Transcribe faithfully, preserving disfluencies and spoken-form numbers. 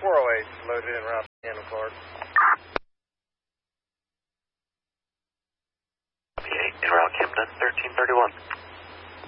four oh eight loaded in route Daniel Clark. eight, en route Camden, thirteen thirty-one.